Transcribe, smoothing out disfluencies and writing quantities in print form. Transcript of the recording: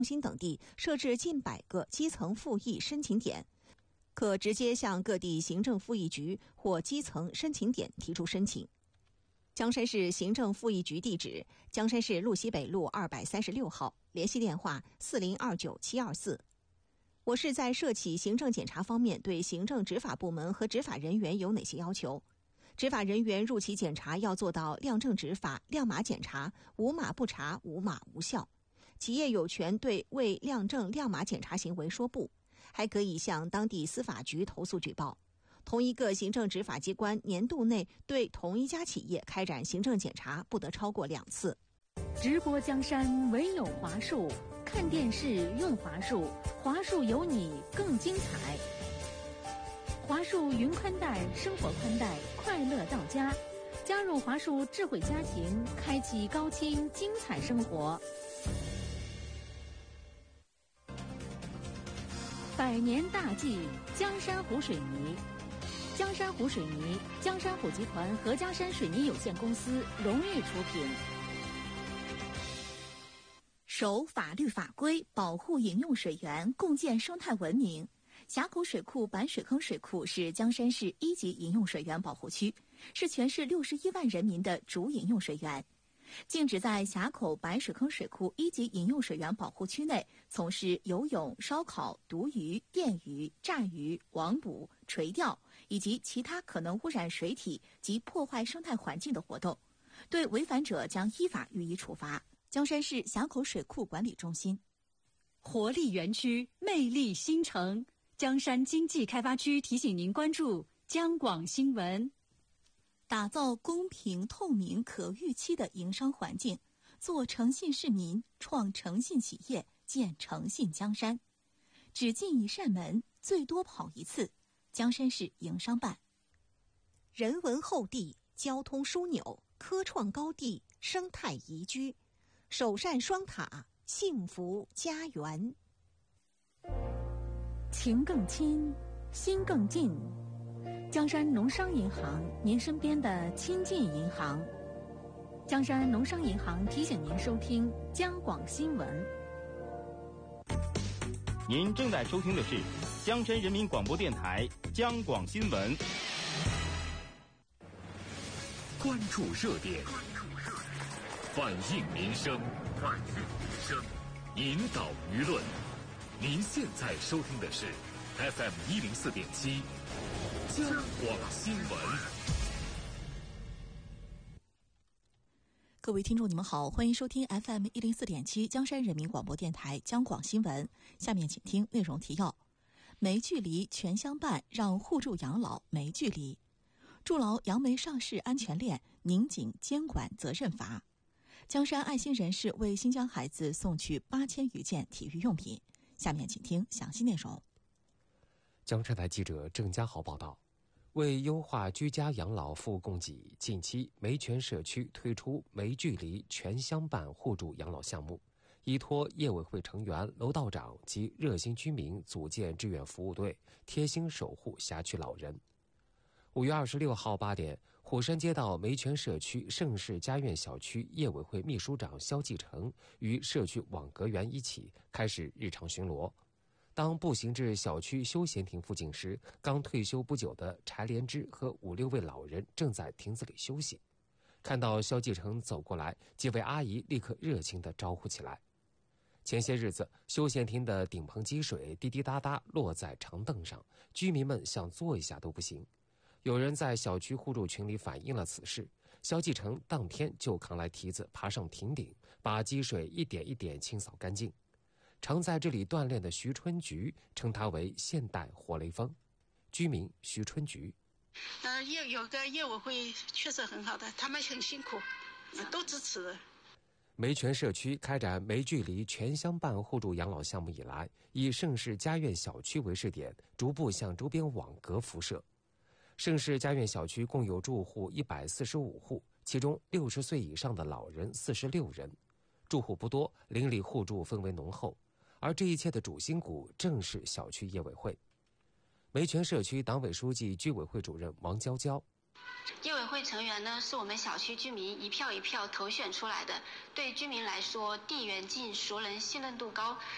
心等地设置近100个基层复议申请点，可直接向各地行政复议局或基层申请点提出申请。江山市行政复议局地址：江山市路西北路236号，联系电话4029-724。我市在涉企行政检查方面对行政执法部门和执法人员有哪些要求？执法人员入企检查要做到亮正执法、亮码检查，无码不查，无码无效。企业有权对未亮正亮码检查行为说不，还可以向当地司法局投诉举报。同一个行政执法机关年度内对同一家企业开展行政检查不得超过2次。 直播江山唯有华数，看电视用华数，华数有你更精彩。华数云宽带，生活宽带，快乐到家。加入华数智慧家庭，开启高清精彩生活。100年大计，江山湖水泥。江山湖水泥，江山湖集团和江山水泥有限公司荣誉出品。 守法律法规，保护饮用水源，共建生态文明。峡口水库板水坑水库是江山市1级饮用水源保护区，是全市61万人民的主饮用水源。禁止在峡口板水坑水库1级饮用水源保护区内从事游泳、烧烤、毒鱼、电鱼、炸鱼、网捕、垂钓以及其他可能污染水体及破坏生态环境的活动，对违反者将依法予以处罚。江山市峡口水库管理中心。 活力园区，魅力新城。江山经济开发区提醒您关注江广新闻。 打造公平、透明、可预期的营商环境，做诚信市民，创诚信企业，建诚信江山。只进一扇门，最多跑1次。江山市营商办。 人文厚地，交通枢纽，科创高地，生态宜居，首善双塔，幸福家园。 情更亲，心更近。江山农商银行，您身边的亲近银行。江山农商银行提醒您收听江广新闻。 您正在收听的是江山人民广播电台江广新闻。 关注热点，反映民生，引导舆论。您现在收听的是 FM 104.7江广新闻。 各位听众，你们好，欢迎收听 FM 104.7江山人民广播电台江广新闻。下面请听内容提要：没距离全乡办，让互助养老没距离；筑牢杨梅上市安全链，拧紧监管责任阀；江山爱心人士为新疆孩子送去8000余件体育用品。下面请听详细内容。 江山台记者郑家豪报道，为优化居家养老服务供给，近期梅泉社区推出没距离全乡办互助养老项目，依托业委会成员、楼道长及热心居民组建志愿服务队，贴心守护辖区老人。5月26号8点，虎山街道梅泉社区盛世家苑小区业委会秘书长肖继成与社区网格员一起开始日常巡逻。当步行至小区休闲亭附近时，刚退休不久的柴连枝和5、6位老人正在亭子里休息。看到肖继成走过来，几位阿姨立刻热情地招呼起来。前些日子，休闲亭的顶棚积水滴滴答答落在长凳上，居民们想坐一下都不行。有人在小区互助群里反映了此事，肖继成当天就扛来蹄子爬上亭顶，把积水一点一点清扫干净。常在这里锻炼的徐春菊称他为现代活雷锋。居民徐春菊： 有个业委会确实很好的，他们很辛苦，都支持的。 梅泉社区开展没距离全乡办互助养老项目以来，以盛世家苑小区为试点，逐步向周边网格辐射。盛世家苑小区共有住户145户，其中60岁以上的老人46人。住户不多，邻里互助氛围浓厚，而这一切的主心骨正是小区业委会。梅泉社区党委书记、居委会主任王娇娇： 业委会成员呢，是我们小区居民一票一票投选出来的，对居民来说，地缘近、熟人、信任度高，